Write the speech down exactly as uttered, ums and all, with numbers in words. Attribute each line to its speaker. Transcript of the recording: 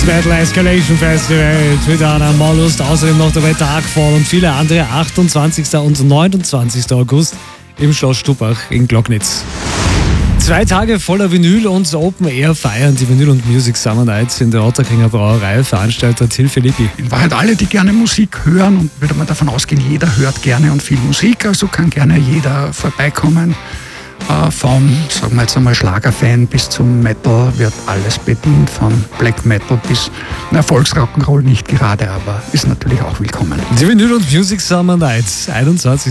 Speaker 1: Metal Escalation Festival, Twitter an Mollust, außerdem noch dabei Tagfall und viele andere. achtundzwanzigsten und neunundzwanzigsten August im Schloss Stubach in Glocknitz. Zwei Tage voller Vinyl und Open Air feiern die Vinyl und Music Summer Nights in der Ottakringer Brauerei. Veranstalter Till Filippi.
Speaker 2: In Wahrheit alle, die gerne Musik hören, und würde man davon ausgehen, jeder hört gerne und viel Musik, also kann gerne jeder vorbeikommen. Äh, vom, sagen wir jetzt einmal, Schlagerfan bis zum Metal wird alles bedient, von Black Metal bis na, Volksrock'n'Roll nicht gerade, aber ist natürlich auch willkommen.
Speaker 1: Die Vinyl und Music Summer Nights, einundzwanzigsten